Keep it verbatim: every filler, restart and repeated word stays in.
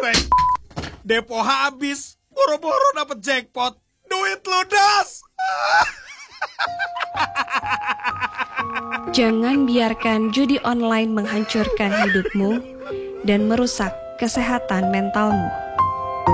Krek, depo habis, boro-boro dapet jackpot, duit ludas. Jangan biarkan judi online menghancurkan hidupmu dan merusak kesehatan mentalmu.